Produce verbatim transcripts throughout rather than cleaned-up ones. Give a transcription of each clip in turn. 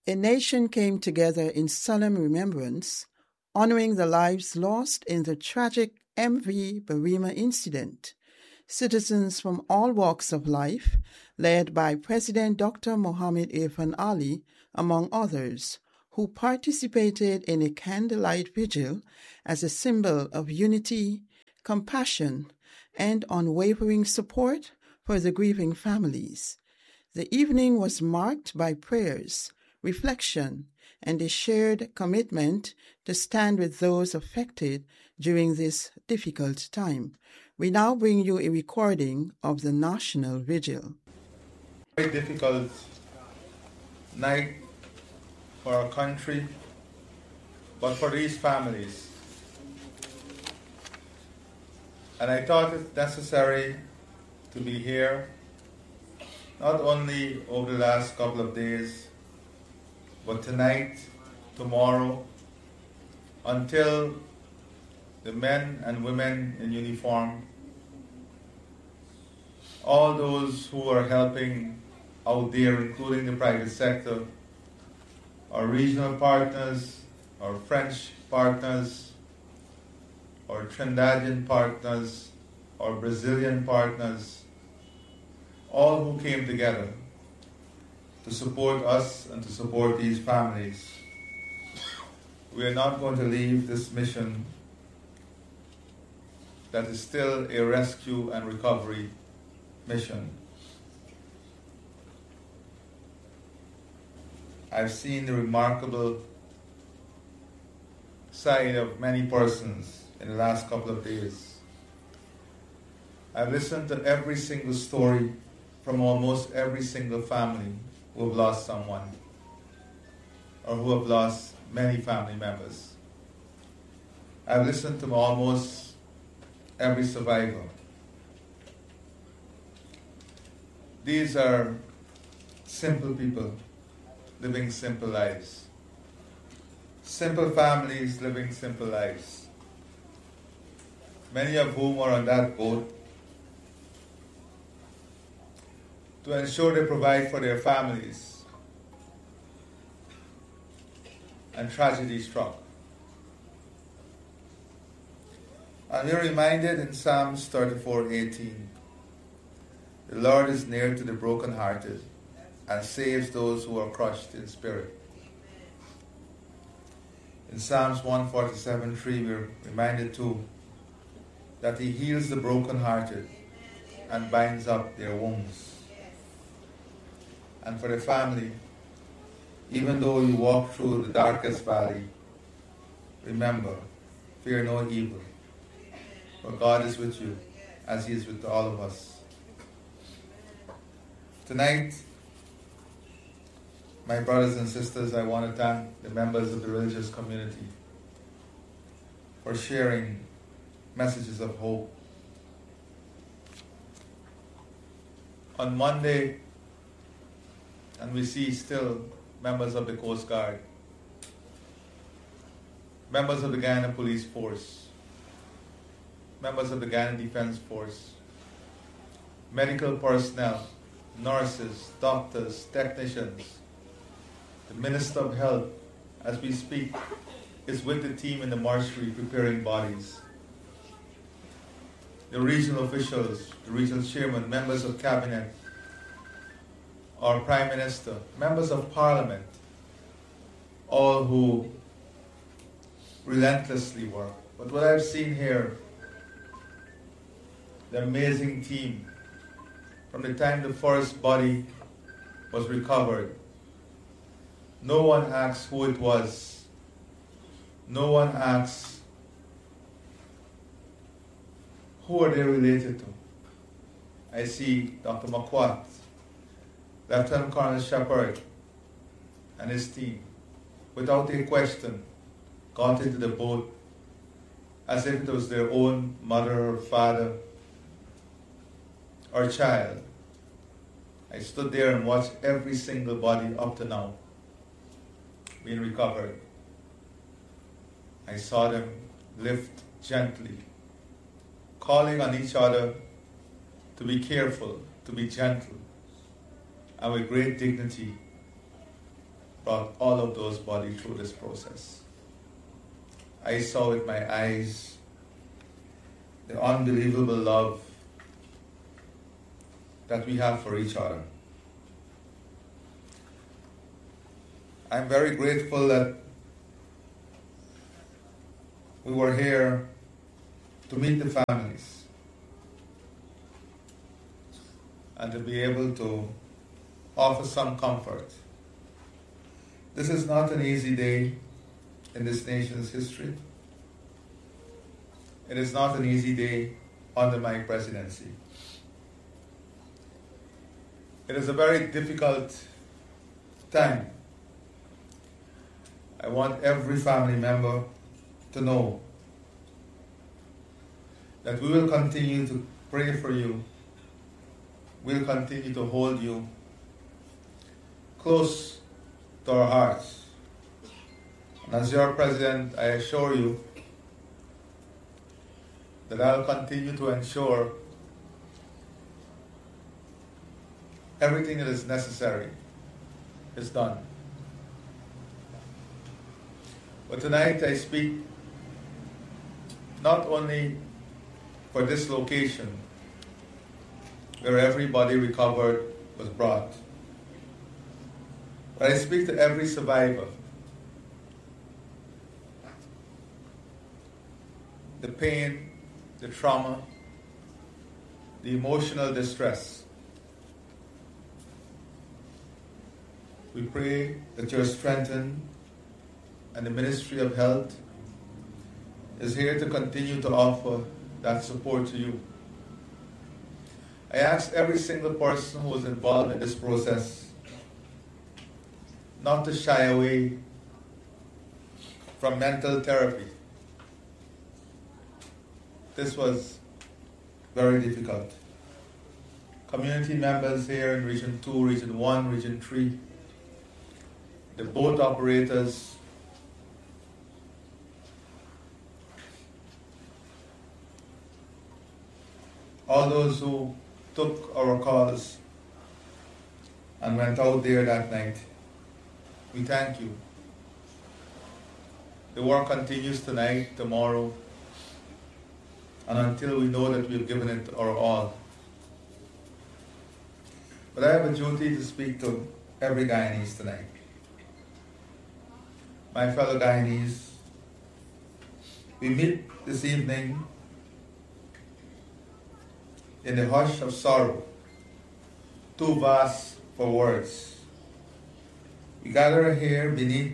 a nation came together in solemn remembrance, honoring the lives lost in the tragic M V Barima incident. Citizens from all walks of life, led by President Doctor Mohammed Irfan Ali, among others, who participated in a candlelight vigil as a symbol of unity, compassion, and unwavering support for the grieving families. The evening was marked by prayers, reflection, and a shared commitment to stand with those affected during this difficult time. We now bring you a recording of the National Vigil. Very difficult night for our country, but for these families. And I thought it necessary to be here, not only over the last couple of days, but tonight, tomorrow, until the men and women in uniform, all those who are helping out there, including the private sector, our regional partners, our French partners, our Trinidadian partners, our Brazilian partners, all who came together to support us and to support these families. We are not going to leave this mission that is still a rescue and recovery mission. I've seen the remarkable side of many persons in the last couple of days. I've listened to every single story from almost every single family who have lost someone or who have lost many family members. I've listened to almost every survivor. These are simple people living simple lives. Simple families living simple lives. Many of whom are on that boat to ensure they provide for their families. And tragedy struck. And we're reminded in Psalms thirty-four eighteen, the Lord is near to the brokenhearted and saves those who are crushed in spirit. In Psalms one forty-seven three, we're reminded too that He heals the brokenhearted and binds up their wounds. And for the family, even though you walk through the darkest valley, remember, fear no evil, for God is with you as He is with all of us. Tonight, my brothers and sisters, I want to thank the members of the religious community for sharing messages of hope. On Monday, and we see still members of the Coast Guard, members of the Guyana Police Force, members of the Guyana Defense Force, medical personnel, nurses, doctors, technicians, the Minister of Health, as we speak, is with the team in the mortuary preparing bodies. The regional officials, the regional chairman, members of cabinet, our Prime Minister, members of Parliament, all who relentlessly work. But what I've seen here, the amazing team, from the time the first body was recovered, no one asks who it was. No one asks who are they related to. I see Doctor Makwat, Lieutenant Colonel Shepard, and his team, without a question, got into the boat as if it was their own mother or father or child. I stood there and watched every single body up to now being recovered. I saw them lift gently, calling on each other to be careful, to be gentle, and with great dignity, brought all of those bodies through this process. I saw with my eyes the unbelievable love that we have for each other. I'm very grateful that we were here to meet the families and to be able to offer some comfort. This is not an easy day in this nation's history. It is not an easy day under my presidency. It is a very difficult time. I want every family member to know that we will continue to pray for you. We'll continue to hold you close to our hearts. And as your president, I assure you that I'll continue to ensure everything that is necessary is done. But tonight I speak not only for this location where everybody recovered was brought, but I speak to every survivor. The pain, the trauma, the emotional distress. We pray that you're strengthened, and the Ministry of Health is here to continue to offer that support to you. I ask every single person who is involved in this process not to shy away from mental therapy. This was very difficult. Community members here in Region two, Region one, Region three, the boat operators, all those who took our calls and went out there that night, we thank you. The work continues tonight, tomorrow, and until we know that we've given it our all. But I have a duty to speak to every Guyanese tonight. My fellow Guyanese, we meet this evening in the hush of sorrow, too vast for words. We gather here beneath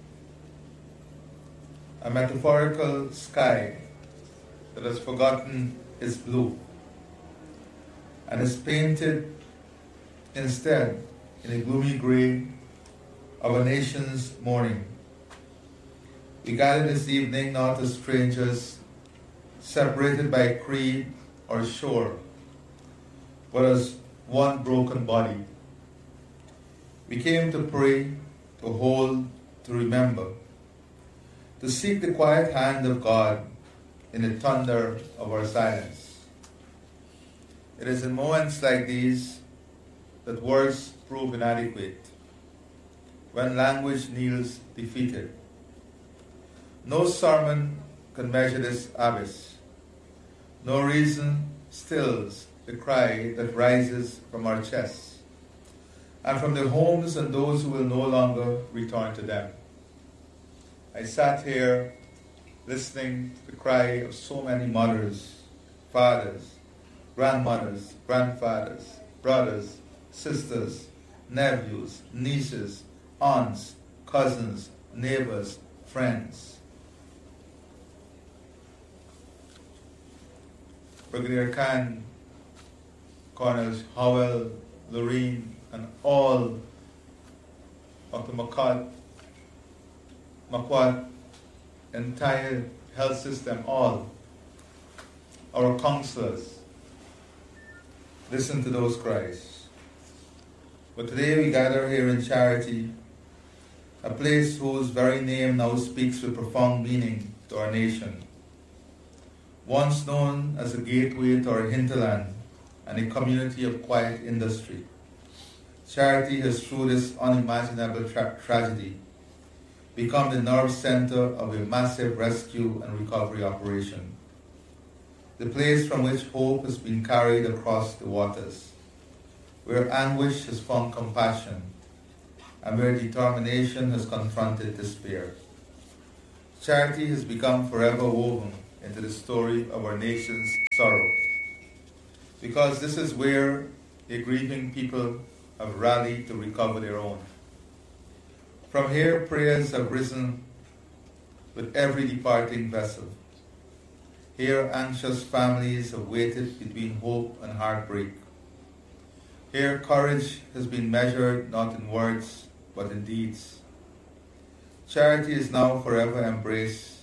a metaphorical sky that has forgotten its blue and is painted instead in a gloomy gray of a nation's mourning. We gather this evening not as strangers separated by creed or shore, but as one broken body. We came to pray, to hold, to remember, to seek the quiet hand of God in the thunder of our silence. It is in moments like these that words prove inadequate, when language kneels defeated. No sermon can measure this abyss. No reason stills the cry that rises from our chests and from the homes and those who will no longer return to them. I sat here listening to the cry of so many mothers, fathers, grandmothers, grandfathers, brothers, sisters, nephews, nieces, aunts, cousins, neighbors, friends. Brigadier Khan, Colonels Howell, Loreen, and all of the Makot, Makwat, entire health system, all our counselors, listen to those cries. But today we gather here in Charity, a place whose very name now speaks with profound meaning to our nation. Once known as a gateway to our hinterland and a community of quiet industry, Charity has, through this unimaginable tra- tragedy, become the nerve center of a massive rescue and recovery operation, the place from which hope has been carried across the waters, where anguish has found compassion, and where determination has confronted despair. Charity has become forever woven into the story of our nation's sorrow, because this is where a grieving people have rallied to recover their own. From here, prayers have risen with every departing vessel. Here, anxious families have waited between hope and heartbreak. Here, courage has been measured not in words, but in deeds. Charity is now forever embraced